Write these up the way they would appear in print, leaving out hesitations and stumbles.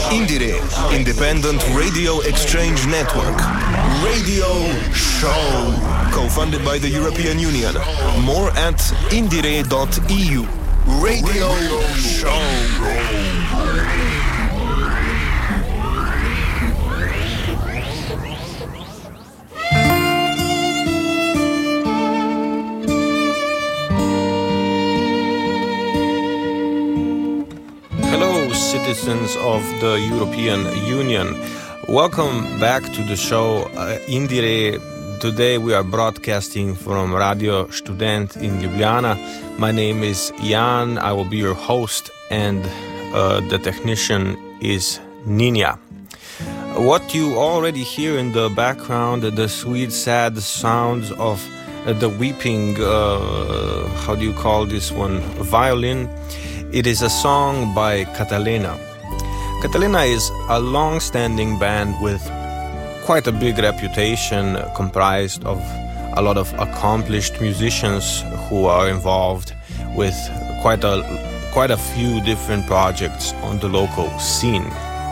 Indire, Independent Radio Exchange Network. Radio Show. Co-funded by the European Union. More at indire.eu. Radio Show. Citizens of the European Union. Welcome back to the show Indire. Today we are broadcasting from Radio Student in Ljubljana. My name is Jan, I will be your host, and the technician is Nina. What you already hear in the background, the sweet, sad sounds of the weeping, how do you call this one, violin. It is a song by Catalina. Catalina is a long-standing band with quite a big reputation, comprised of a lot of accomplished musicians who are involved with quite a few different projects on the local scene.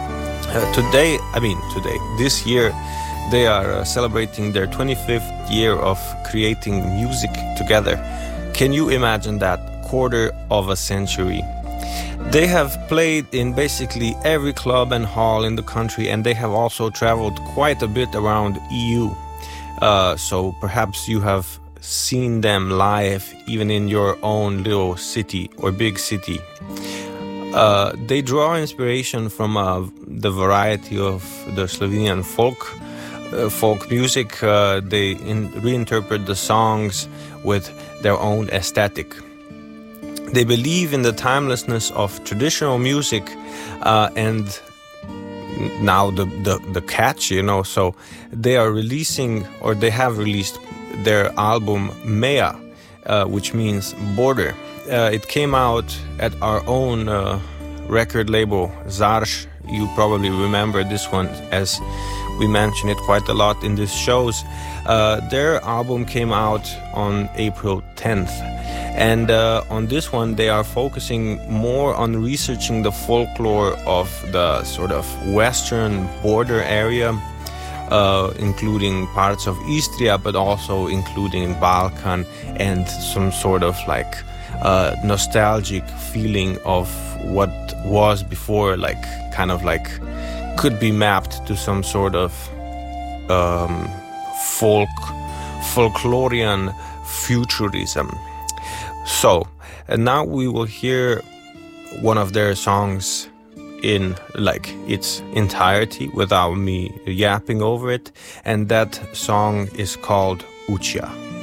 This year, they are celebrating their 25th year of creating music together. Can you imagine that? Quarter of a century. They have played in basically every club and hall in the country, and they have also traveled quite a bit around EU. So perhaps you have seen them live even in your own little city or big city. They draw inspiration from the variety of the Slovenian folk music. They reinterpret the songs with their own aesthetic. They believe in the timelessness of traditional music, and now the catch, so they are releasing, or they have released their album Meja, which means border. It came out at our own record label, Zarš. You probably remember this one, as we mention it quite a lot in these shows. Their album came out on April 10th. And on this one, they are focusing more on researching the folklore of the sort of western border area, including parts of Istria, but also including Balkan, and some sort of like nostalgic feeling of what was before, like kind of like could be mapped to some sort of folklorian futurism. So, and now we will hear one of their songs in like its entirety without me yapping over it, and that song is called Učja.